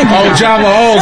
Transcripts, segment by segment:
Thank you. Oh, Java. Oh,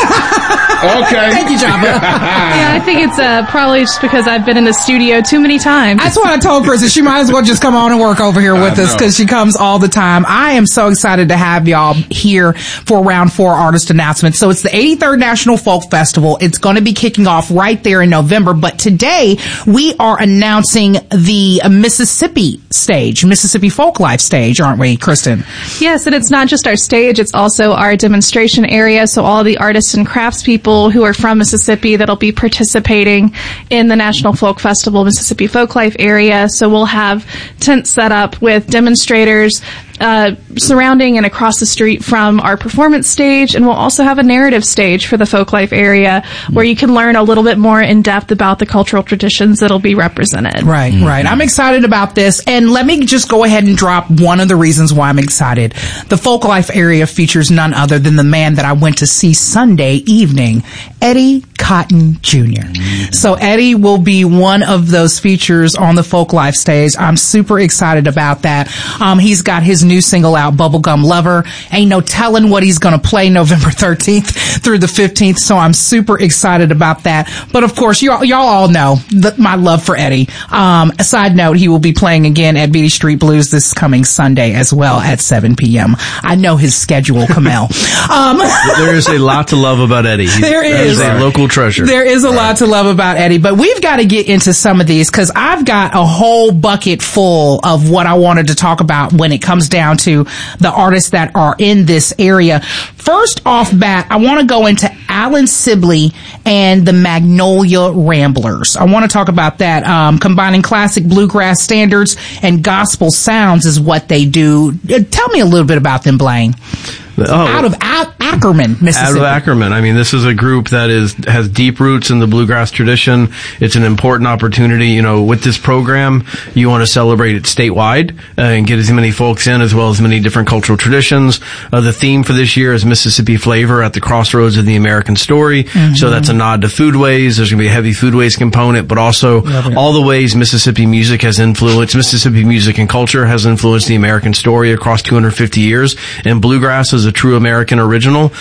okay. Okay. Thank you, Java. Yeah, I think it's probably just because I've been in the studio too many times. That's what I told Chris. She might as well just come on and work over here with us because she comes all the time. I am so excited to have y'all here for Round 4 Artist Announcements. So it's the 83rd National Folk Festival. It's going to be kicking off right there in November. But today we are announcing the Mississippi stage, Mississippi Folklife stage, aren't we, Kristen? Yes, and it's not just our stage, it's also our demonstration area. So all the artists and craftspeople who are from Mississippi that'll be participating in the National Folk Festival Mississippi Folklife area. So we'll have tents set up with demonstrators surrounding and across the street from our performance stage, and we'll also have a narrative stage for the Folklife area where you can learn a little bit more in depth about the cultural traditions that'll be represented. Right, right. I'm excited about this, and let me just go ahead and drop one of the reasons why I'm excited. The Folklife area features none other than the man that I went to see Sunday evening, Eddie Cotton Jr. So Eddie will be one of those features on the Folklife stage. I'm super excited about that. He's got his new single out, Bubblegum Lover. Ain't no telling what he's going to play November 13th through the 15th. So I'm super excited about that. But of course, y'all all know my love for Eddie. A side note, he will be playing again at Beatty Street Blues this coming Sunday as well at 7 p.m. I know his schedule, Kamel. There is a lot to love about Eddie. There is a local treasure. There is a lot to love about Eddie, but we've got to get into some of these because I've got a whole bucket full of what I wanted to talk about when it comes down to the artists that are in this area. First off bat, I want to go into Alan Sibley and the Magnolia Ramblers. I want to talk about that. Combining classic bluegrass standards and gospel sounds is what they do. Tell me a little bit about them, Blaine. Out of Ackerman, Mississippi. Out of Ackerman. I mean, this is a group that has deep roots in the bluegrass tradition. It's an important opportunity. You know, with this program, you want to celebrate it statewide and get as many folks in as well as many different cultural traditions. The theme for this year is Mississippi flavor at the crossroads of the American story. Mm-hmm. So that's a nod to foodways. There's going to be a heavy foodways component, but also all the ways Mississippi music has influenced, Mississippi music and culture has influenced the American story across 250 years. And bluegrass is a true American original,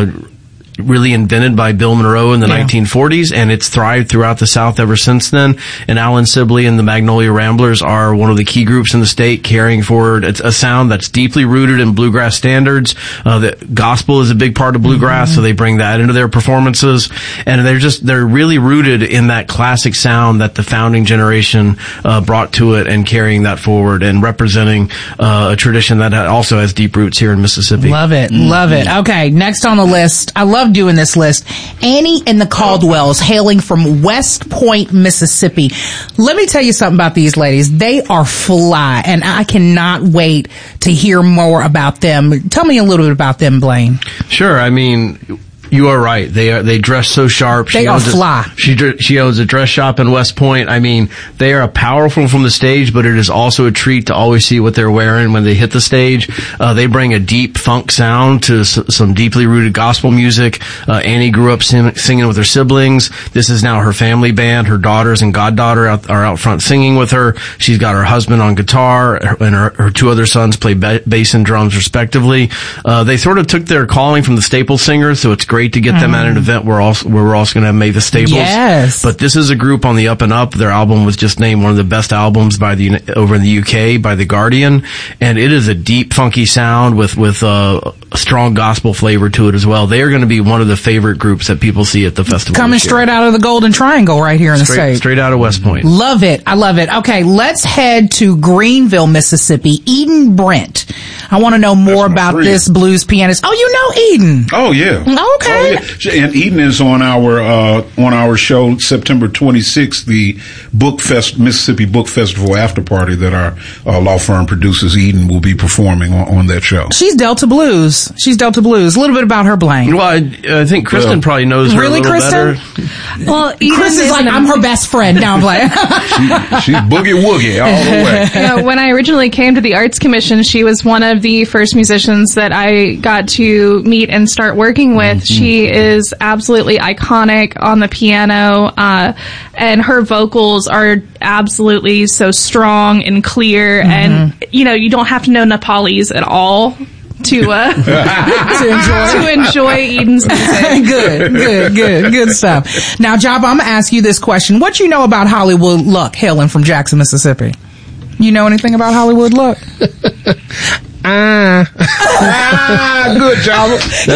really invented by Bill Monroe in the 1940s, and it's thrived throughout the South ever since then. And Alan Sibley and the Magnolia Ramblers are one of the key groups in the state carrying forward a sound that's deeply rooted in bluegrass standards. The gospel is a big part of bluegrass, so they bring that into their performances. And they're really rooted in that classic sound that the founding generation brought to it, and carrying that forward and representing a tradition that also has deep roots here in Mississippi. Love it. Love it. Okay, next on the list. I love doing this list. Annie and the Caldwells, hailing from West Point, Mississippi. Let me tell you something about these ladies. They are fly, and I cannot wait to hear more about them. Tell me a little bit about them, Blaine. Sure. I mean, you are right. They dress so sharp. They are fly. She owns a dress shop in West Point. I mean, they are powerful from the stage, but it is also a treat to always see what they're wearing when they hit the stage. They bring a deep funk sound to some deeply rooted gospel music. Annie grew up singing with her siblings. This is now her family band. Her daughters and goddaughter are out front singing with her. She's got her husband on guitar, and her two other sons play bass and drums respectively. They sort of took their calling from the Staples Singers, so it's great to get them at an event where we're also going to have Mavis Staples. Yes. But this is a group on the up and up. Their album was just named one of the best albums over in the UK by The Guardian, and it is a deep, funky sound with a strong gospel flavor to it as well. They are going to be one of the favorite groups that people see at the festival. Coming straight out of the Golden Triangle right here in the state. Straight out of West Point. Love it. I love it. Okay, let's head to Greenville, Mississippi. Eden Brent. I want to know more about this blues pianist. Oh, you know Eden. Oh, yeah. Okay. Oh, yeah. And Eden is on our show September 26th, the Mississippi Book Festival after party that our law firm produces. Eden will be performing on that show. She's Delta Blues. A little bit about her, Blaine. Well, I think Kristen probably knows her really, a little Kristen? better. Well, Eden Chris is like, I'm her best friend. Now I'm playing. She's boogie woogie all the way. You know, when I originally came to the Arts Commission, she was one of the first musicians that I got to meet and start working with. Mm-hmm. She is absolutely iconic on the piano, and her vocals are absolutely so strong and clear. Mm-hmm. And, you know, you don't have to know Nepalese at all to enjoy Eden's music. Good stuff. Now, Java, I'm gonna ask you this question: what you know about Hollywood Luck, hailing from Jackson, Mississippi? You know anything about Hollywood Luck? Good job.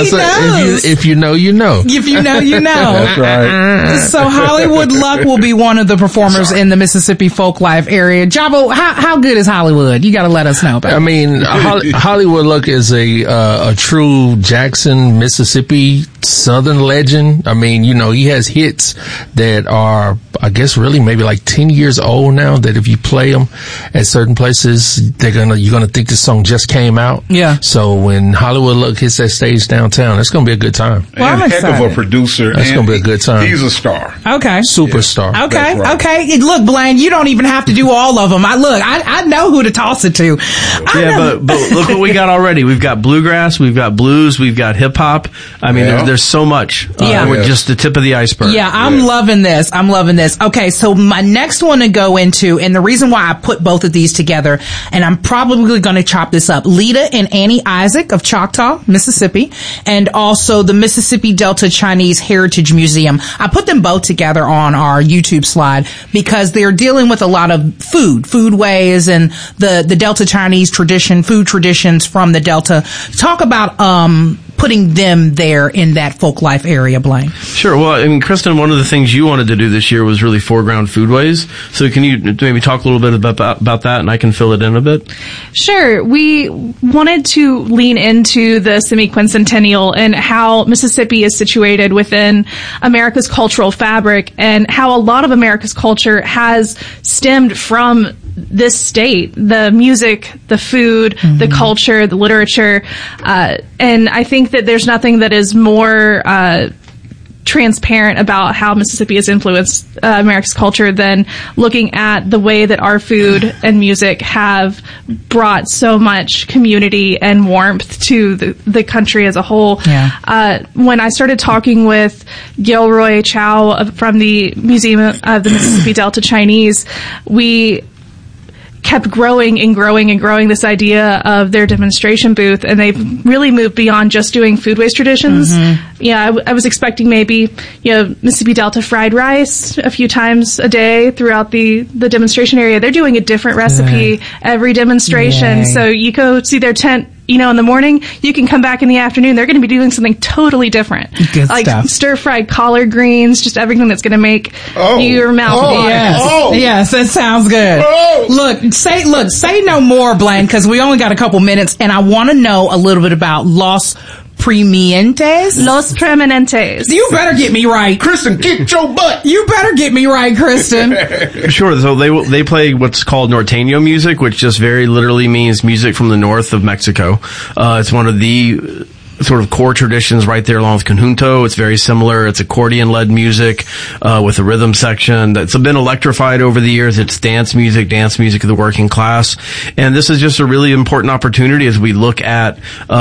If you know, you know. If you know, you know. That's right. So Hollywood Luck will be one of the performers in the Mississippi Folk Life area. Javo, how good is Hollywood? You got to let us know about it. I mean, Hollywood Luck is a true Jackson, Mississippi Southern legend. I mean, you know, he has hits that are, I guess, really maybe like 10 years old now, that if you play them at certain places, you're gonna think this song just came out. Yeah. So when Hollywood Luck hits that stage downtown, it's gonna be a good time. Well, I'm and heck excited. of a producer. That's gonna be a good time. He's a star. Okay. Superstar. Okay. Right. Okay. Look, Blaine, you don't even have to do all of them. I know who to toss it to. But look what we got already. We've got bluegrass, we've got blues, we've got hip hop. I mean, there's so much. We're just the tip of the iceberg. Yeah, I'm loving this. Okay, so my next one to go into, and the reason why I put both of these together, and I'm probably going to chop this up, Lita and Annie Isaac of Choctaw, Mississippi, and also the Mississippi Delta Chinese Heritage Museum. I put them both together on our YouTube slide because they're dealing with a lot of foodways, and the Delta Chinese food traditions from the Delta. Talk about putting them there in that folk life area, Blaine. Sure. Well, I mean, Kristen, one of the things you wanted to do this year was really foreground foodways. So can you maybe talk a little bit about that, and I can fill it in a bit? Sure. We wanted to lean into the semi-quincentennial and how Mississippi is situated within America's cultural fabric, and how a lot of America's culture has stemmed from this state: the music, the food, the culture, the literature. And I think that there's nothing that is more transparent about how Mississippi has influenced America's culture than looking at the way that our food and music have brought so much community and warmth to the country as a whole. Yeah. When I started talking with Gilroy Chow from the Museum of the Mississippi Delta Chinese, we kept growing this idea of their demonstration booth, and they've really moved beyond just doing foodways traditions. Yeah, I was expecting maybe, Mississippi Delta fried rice a few times a day throughout the demonstration area. They're doing a different recipe every demonstration. Yay. So you go see their tent, in the morning, you can come back in the afternoon. They're going to be doing something totally different. Good like stuff. Stir-fried collard greens, just everything that's going to make your mouth water. Yes, that sounds good. Look, say no more, Blaine, because we only got a couple minutes, and I want to know a little bit about Los Preeminentes. You better get me right. Kristen, get your butt. You better get me right, Kristen. Sure. So they play what's called norteño music, which just very literally means music from the north of Mexico. It's one of the sort of core traditions right there along with conjunto. It's very similar. It's accordion-led music with a rhythm section that's been electrified over the years. It's dance music of the working class. And this is just a really important opportunity as we look at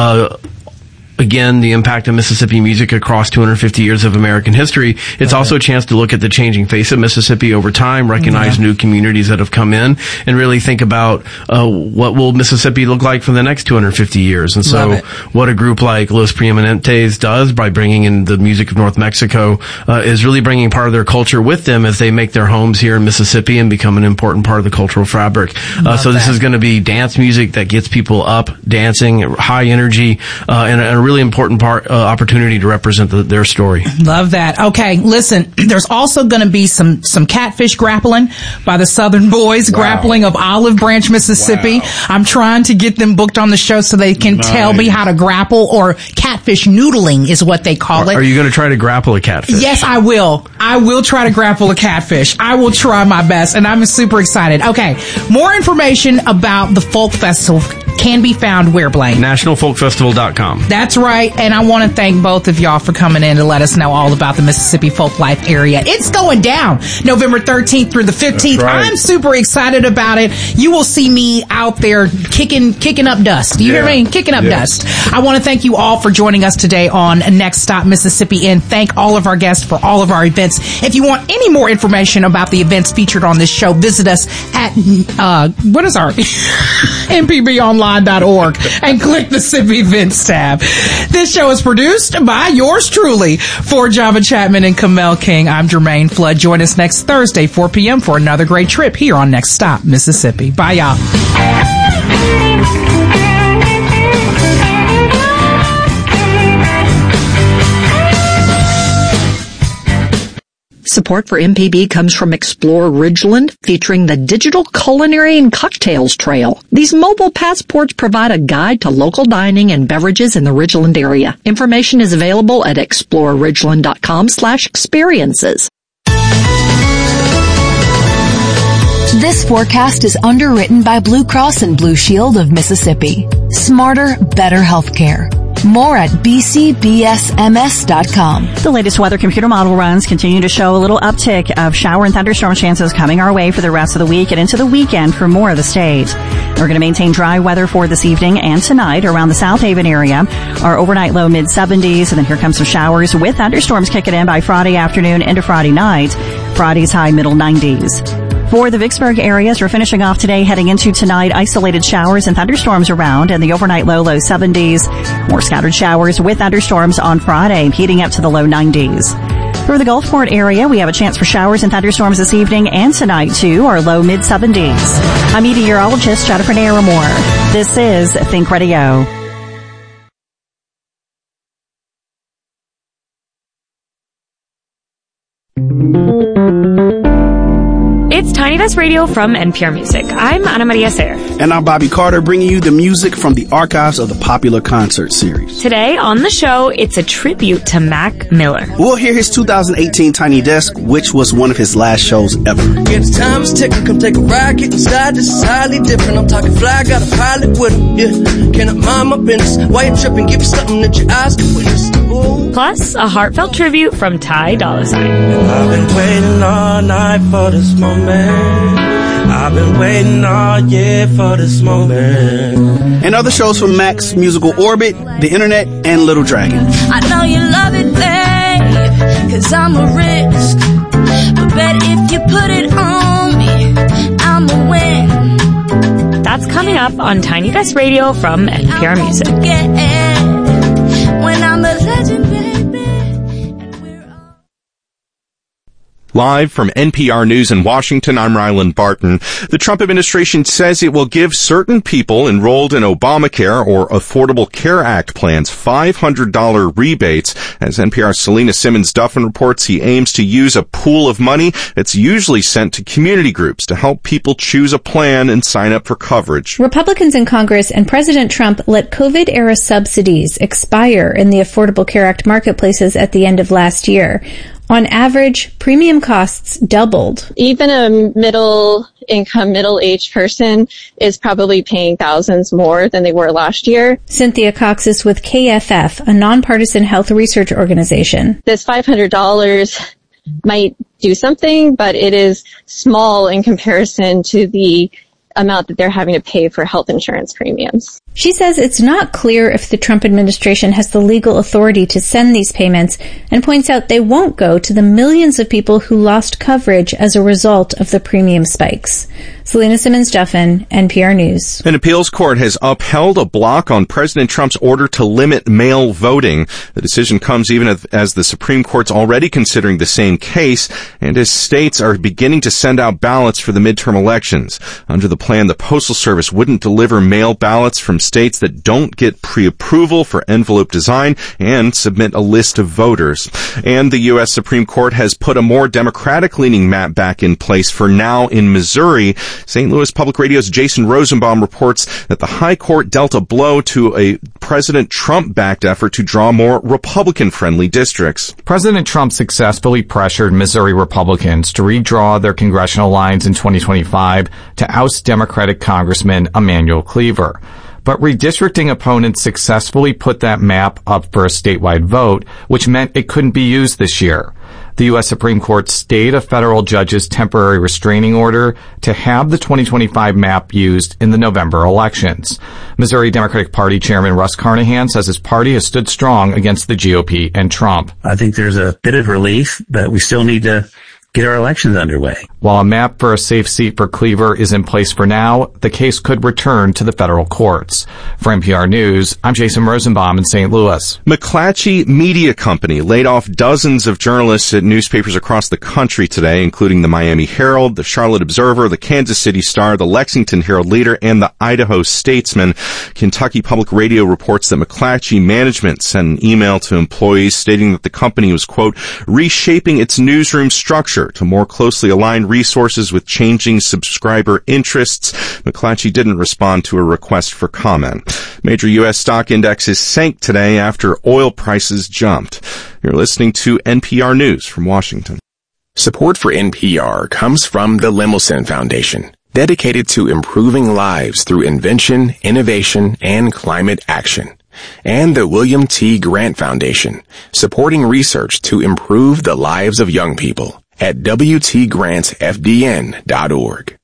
again, the impact of Mississippi music across 250 years of American history. It's also a chance to look at the changing face of Mississippi over time, recognize new communities that have come in, and really think about what will Mississippi look like for the next 250 years. And so what a group like Los Preeminentes does by bringing in the music of North Mexico is really bringing part of their culture with them as they make their homes here in Mississippi and become an important part of the cultural fabric. So this is going to be dance music that gets people up, dancing, high energy, and a really important opportunity to represent their story. Love that. Okay, listen, there's also going to be some catfish grappling by the Southern Boys, grappling of Olive Branch, Mississippi. I'm trying to get them booked on the show so they can tell me how to grapple, or catfish noodling is what they call it. Are you going to try to grapple a catfish? Yes, I will. I will try to grapple a catfish. I will try my best, and I'm super excited. Okay, more information about the Folk Festival can be found where, Blaine? NationalFolkFestival.com. That's right, and I want to thank both of y'all for coming in to let us know all about the Mississippi Folk Life area. It's going down November 13th through the 15th. Right. I'm super excited about it. You will see me out there kicking up dust. You hear me? Kicking up dust. I want to thank you all for joining us today on Next Stop Mississippi, and thank all of our guests for all of our events. If you want any more information about the events featured on this show, visit us at what is our MPB Online betonline.org and click the SIP events tab. This show is produced by yours truly. For Java Chapman and Kamel King, I'm Jermaine Flood. Join us next Thursday, 4 p.m. for another great trip here on Next Stop, Mississippi. Bye, y'all. Support for MPB comes from Explore Ridgeland, featuring the Digital Culinary and Cocktails Trail. These mobile passports provide a guide to local dining and beverages in the Ridgeland area. Information is available at exploreridgeland.com/experiences. This forecast is underwritten by Blue Cross and Blue Shield of Mississippi. Smarter, better healthcare. More at bcbsms.com. The latest weather computer model runs continue to show a little uptick of shower and thunderstorm chances coming our way for the rest of the week and into the weekend for more of the state. We're going to maintain dry weather for this evening and tonight around the South Haven area. Our overnight low mid-70s, and then here comes some showers with thunderstorms kicking in by Friday afternoon into Friday night. Friday's high middle 90s. For the Vicksburg areas, we're finishing off today, heading into tonight, isolated showers and thunderstorms around, and the overnight low 70s. More scattered showers with thunderstorms on Friday, heating up to the low 90s. For the Gulfport area, we have a chance for showers and thunderstorms this evening and tonight, too, our low mid-70s. I'm meteorologist Jennifer Naramore. This is Think Radio. It's Tiny Desk Radio from NPR Music. I'm Ana Maria Ser. And I'm Bobby Carter, bringing you the music from the archives of the popular concert series. Today on the show, it's a tribute to Mac Miller. We'll hear his 2018 Tiny Desk, which was one of his last shows ever. Yeah, the time is ticking, come take a ride, get inside, this is highly different. I'm talking fly, got a pilot with him, yeah. Cannot mind my business, why you tripping, give you something that your eyes can witness. Ooh. Plus, a heartfelt tribute from Ty Dolla $ign. I've been waiting all night for this moment. I've been waiting all year for this moment. And other shows from Mac's musical orbit, The Internet, and Little Dragon. I know you love it, babe, 'cause I'm a risk. But bet if you put it on me, I'm a win. That's coming up on Tiny Desk Radio from NPR Music. When I'm a legend, baby. Live from NPR News in Washington, I'm Ryland Barton. The Trump administration says it will give certain people enrolled in Obamacare or Affordable Care Act plans $500 rebates. As NPR's Selena Simmons-Duffin reports, he aims to use a pool of money that's usually sent to community groups to help people choose a plan and sign up for coverage. Republicans in Congress and President Trump let COVID-era subsidies expire in the Affordable Care Act marketplaces at the end of last year. On average, premium costs doubled. Even a middle-income, middle-aged person is probably paying thousands more than they were last year. Cynthia Cox is with KFF, a nonpartisan health research organization. This $500 might do something, but it is small in comparison to the amount that they're having to pay for health insurance premiums. She says it's not clear if the Trump administration has the legal authority to send these payments, and points out they won't go to the millions of people who lost coverage as a result of the premium spikes. Selena Simmons-Duffin, NPR News. An appeals court has upheld a block on President Trump's order to limit mail voting. The decision comes even as the Supreme Court's already considering the same case, and as states are beginning to send out ballots for the midterm elections. Under the plan, the Postal Service wouldn't deliver mail ballots from states that don't get pre-approval for envelope design and submit a list of voters. And the U.S. Supreme Court has put a more Democratic-leaning map back in place for now in Missouri. St. Louis Public Radio's Jason Rosenbaum reports that the High Court dealt a blow to a President Trump-backed effort to draw more Republican-friendly districts. President Trump successfully pressured Missouri Republicans to redraw their congressional lines in 2025 to oust Democratic Congressman Emanuel Cleaver. But redistricting opponents successfully put that map up for a statewide vote, which meant it couldn't be used this year. The U.S. Supreme Court stayed a federal judge's temporary restraining order to have the 2025 map used in the November elections. Missouri Democratic Party Chairman Russ Carnahan says his party has stood strong against the GOP and Trump. I think there's a bit of relief, but we still need to get our elections underway. While a map for a safe seat for Cleaver is in place for now, the case could return to the federal courts. For NPR News, I'm Jason Rosenbaum in St. Louis. McClatchy Media Company laid off dozens of journalists at newspapers across the country today, including the Miami Herald, the Charlotte Observer, the Kansas City Star, the Lexington Herald Leader, and the Idaho Statesman. Kentucky Public Radio reports that McClatchy management sent an email to employees stating that the company was, quote, reshaping its newsroom structure to more closely align resources with changing subscriber interests. McClatchy didn't respond to a request for comment. Major U.S. stock indexes sank today after oil prices jumped. You're listening to NPR News from Washington. Support for NPR comes from the Lemelson Foundation, dedicated to improving lives through invention, innovation, and climate action. And the William T. Grant Foundation, supporting research to improve the lives of young people at WTGrantsFDN.org.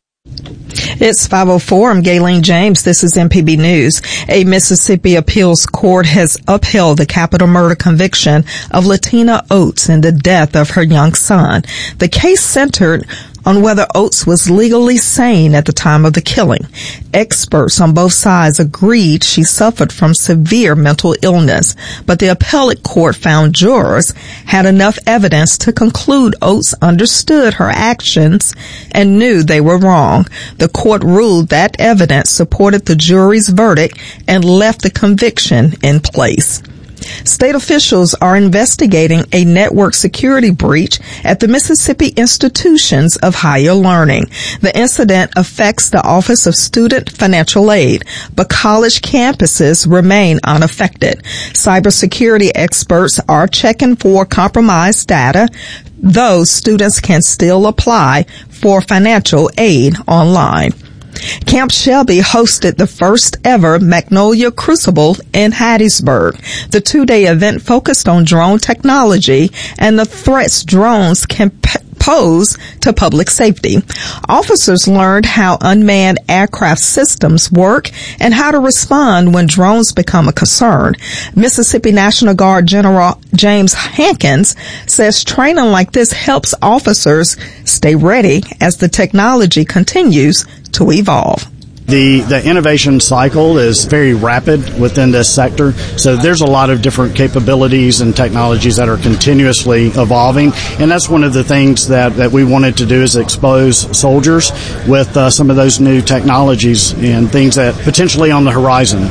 It's 5:04. I'm Gayleen James. This is MPB News. A Mississippi appeals court has upheld the capital murder conviction of Latina Oates in the death of her young son. The case centered on whether Oates was legally sane at the time of the killing. Experts on both sides agreed she suffered from severe mental illness, but the appellate court found jurors had enough evidence to conclude Oates understood her actions and knew they were wrong. The court ruled that evidence supported the jury's verdict and left the conviction in place. State officials are investigating a network security breach at the Mississippi Institutions of Higher Learning. The incident affects the Office of Student Financial Aid, but college campuses remain unaffected. Cybersecurity experts are checking for compromised data, though students can still apply for financial aid online. Camp Shelby hosted the first ever Magnolia Crucible in Hattiesburg. The two-day event focused on drone technology and the threats drones can pose to public safety. Officers learned how unmanned aircraft systems work and how to respond when drones become a concern. Mississippi National Guard General James Hankins says training like this helps officers stay ready as the technology continues to evolve. The innovation cycle is very rapid within this sector, so there's a lot of different capabilities and technologies that are continuously evolving, and that's one of the things that we wanted to do is expose soldiers with some of those new technologies and things that potentially on the horizon.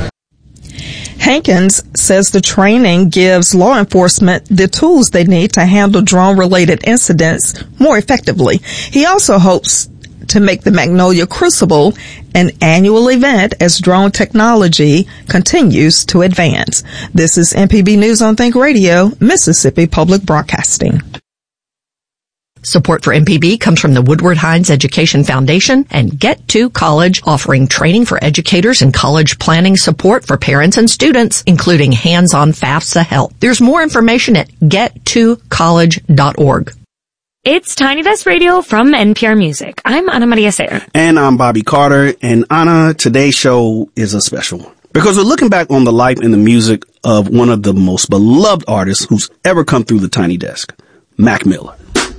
Hankins says the training gives law enforcement the tools they need to handle drone-related incidents more effectively. He also hopes to make the Magnolia Crucible an annual event as drone technology continues to advance. This is MPB News on Think Radio, Mississippi Public Broadcasting. Support for MPB comes from the Woodward Hines Education Foundation and Get to College, offering training for educators and college planning support for parents and students, including hands-on FAFSA help. There's more information at gettocollege.org. It's Tiny Desk Radio from NPR Music. I'm Ana Maria Sayer. And I'm Bobby Carter. And Ana, today's show is a special one because we're looking back on the life and the music of one of the most beloved artists who's ever come through the Tiny Desk, Mac Miller.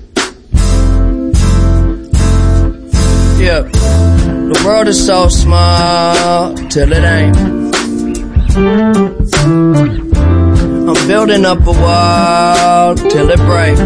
Yeah, the world is so small till it ain't. I'm building up a wall till it breaks.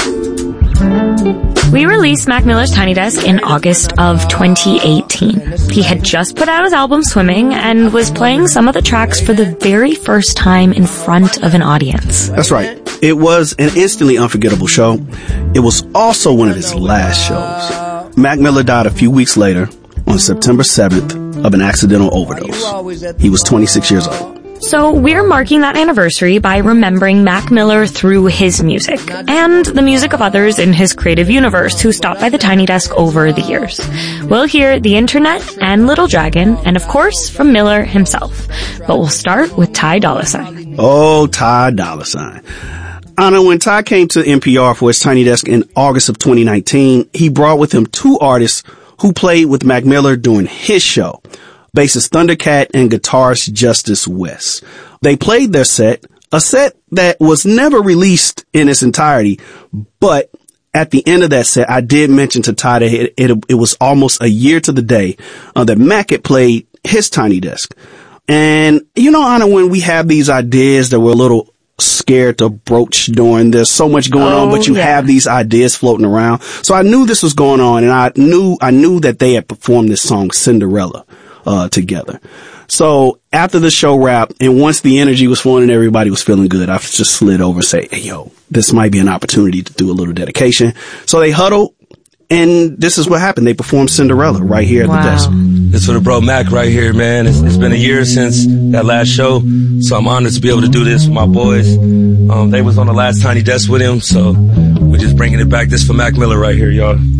We released Mac Miller's Tiny Desk in August of 2018. He had just put out his album Swimming and was playing some of the tracks for the very first time in front of an audience. That's right. It was an instantly unforgettable show. It was also one of his last shows. Mac Miller died a few weeks later on September 7th of an accidental overdose. He was 26 years old. So we're marking that anniversary by remembering Mac Miller through his music and the music of others in his creative universe who stopped by the Tiny Desk over the years. We'll hear The Internet and Little Dragon and, of course, from Miller himself. But we'll start with Ty Dolla $ign. Oh, Ty Dolla $ign. Anna, when Ty came to NPR for his Tiny Desk in August of 2019, he brought with him two artists who played with Mac Miller during his show. Bassist Thundercat and guitarist Justice West. They played their set, a set that was never released in its entirety, but at the end of that set, I did mention to Ty that it was almost a year to the day that Mac had played his Tiny Desk. And, you know, Anna, when we have these ideas that we're a little scared to broach during there's so much going on, but you have these ideas floating around. So I knew this was going on, and I knew that they had performed this song Cinderella together. So after the show wrapped, and once the energy was flowing and everybody was feeling good, I just slid over and say, hey, yo, this might be an opportunity to do a little dedication. So they huddled, and this is what happened. They performed Cinderella right here at the desk. It's for the bro Mac right here, man. It's been a year since that last show, so I'm honored to be able to do this with my boys. They was on the last Tiny Desk with him, so we're just bringing it back. This for Mac Miller right here, y'all.